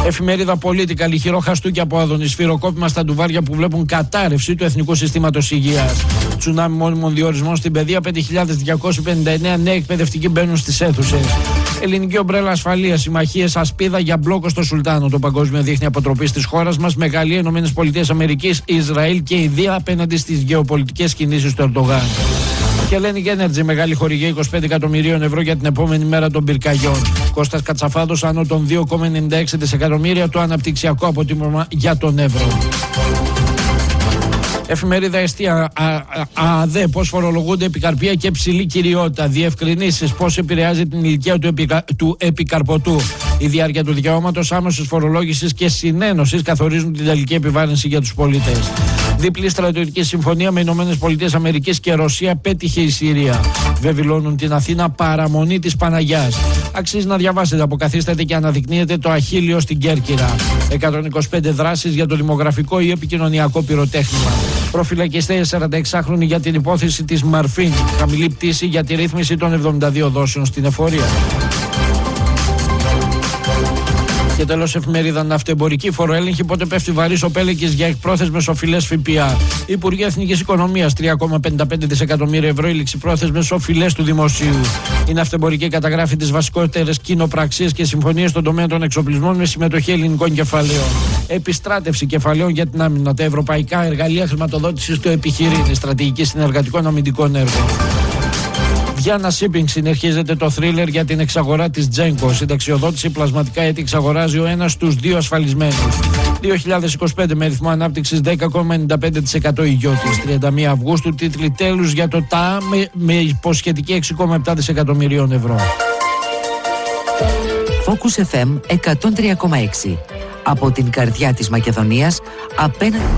Εφημερίδα Political, χειροχαστούκια από Άδωνη, σφυροκόπημα στα ντουβάρια που βλέπουν κατάρρευση του Εθνικού Συστήματος Υγείας. Τσουνάμι μόνιμων διορισμών στην παιδεία, 5.259 νέοι εκπαιδευτικοί μπαίνουν στις αίθουσες. Ελληνική ομπρέλα ασφαλείας, συμμαχίες ασπίδα για μπλόκο στο Σουλτάνο. Το παγκόσμιο δείχνει αποτροπή της χώρας μας με Γαλλία, ΗΠΑ, Ισραήλ και Ινδία απέναντι στις γεωπολιτικές κινήσεις του Ερντογάν. Και Hellenic Energy, μεγάλη χορηγία 25 εκατομμυρίων ευρώ για την επόμενη μέρα των πυρκαγιών. Κώστας Κατσαφάδος, άνω των 2,96 δισεκατομμύρια το αναπτυξιακό αποτίμημα για τον Εύρο. Εφημερίδα Εστία, ΑΔΕ, πώς φορολογούνται επικαρπία και ψηλή κυριότητα. Διευκρινήσεις πώς επηρεάζει την ηλικία του επικαρποτού. Η διάρκεια του δικαιώματος άμεσης φορολόγησης και συνένωσης καθορίζουν την τελική επιβάρυνση για τους πολίτες. Διπλή στρατιωτική συμφωνία με ΗΠΑ και Ρωσία πέτυχε η Συρία. Βεβηλώνουν την Αθήνα παραμονή της Παναγιάς. Αξίζει να διαβάσετε, αποκαθίσταται και αναδεικνύεται το αχίλιο στην Κέρκυρα. 125 δράσεις για το δημογραφικό ή επικοινωνιακό πυροτέχνημα. Προφυλακιστές 46χρονοι για την υπόθεση της Μαρφίν. Χαμηλή πτήση για τη ρύθμιση των 72 δόσεων στην εφορία. Και τέλος, εφημερίδα Ναυτεμπορική, φοροέλεγχη, πότε πέφτει βαρύς ο Πέλεκης για εκπρόθεσμες οφειλές ΦΠΑ. Υπουργεία Εθνικής Οικονομίας, 3,55 δισεκατομμύρια ευρώ οι ληξιπρόθεσμες οφειλές του δημοσίου. Η Ναυτεμπορική καταγράφει τις βασικότερες κοινοπραξίες και συμφωνίες στον τομέα των εξοπλισμών με συμμετοχή ελληνικών κεφαλαίων. Επιστράτευση κεφαλαίων για την άμυνα, τα ευρωπαϊκά εργαλεία χρηματοδότησης του επιχειρήν, η στρατηγική συνεργατικών αμυντικών έργων. Γιάννα Shipping, συνεχίζεται το θρίλερ για την εξαγορά της Genco. Συνταξιοδότηση πλασματικά έτη εξαγοράζει ο ένας στους δύο ασφαλισμένους. 2025 με ρυθμό ανάπτυξης 10,95% υγιώτης. 31 Αυγούστου τίτλοι τέλους για το ΤΑ με υποσχετική 6,7 δισεκατομμυρίων ευρώ. Focus FM 103,6. Από την καρδιά της Μακεδονίας απέναντι